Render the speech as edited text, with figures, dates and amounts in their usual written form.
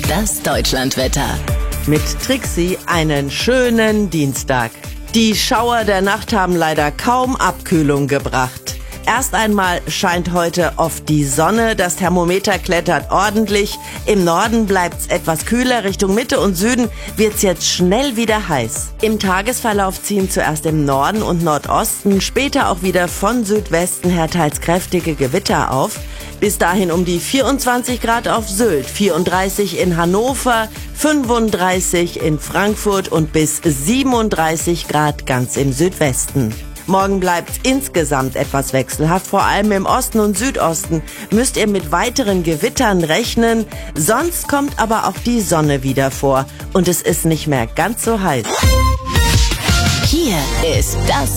Das Deutschlandwetter. Mit Trixie einen schönen Dienstag. Die Schauer der Nacht haben leider kaum Abkühlung gebracht. Erst einmal scheint heute oft die Sonne, das Thermometer klettert ordentlich. Im Norden bleibt's etwas kühler, Richtung Mitte und Süden wird's jetzt schnell wieder heiß. Im Tagesverlauf ziehen zuerst im Norden und Nordosten, später auch wieder von Südwesten her teils kräftige Gewitter auf. Bis dahin um die 24 Grad auf Sylt, 34 in Hannover, 35 in Frankfurt und bis 37 Grad ganz im Südwesten. Morgen bleibt's insgesamt etwas wechselhaft, vor allem im Osten und Südosten müsst ihr mit weiteren Gewittern rechnen, sonst kommt aber auch die Sonne wieder vor und es ist nicht mehr ganz so heiß. Hier ist das